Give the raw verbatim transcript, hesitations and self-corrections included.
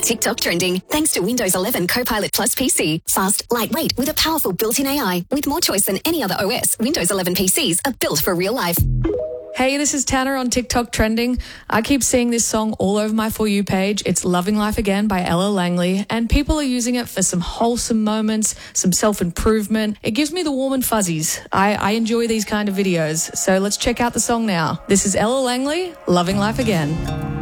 TikTok trending thanks to Windows eleven Copilot Plus P C. Fast, lightweight with a powerful built-in A I. With more choice than any other O S, Windows eleven P Cs are built for real life. Hey, this is Tanner on TikTok Trending. I keep seeing this song all over my For You page. It's Loving Life Again by Ella Langley, and people are using it for some wholesome moments, some self-improvement. It gives me the warm and fuzzies. I, I enjoy these kind of videos. So let's check out the song now. This is Ella Langley, Loving Life Again.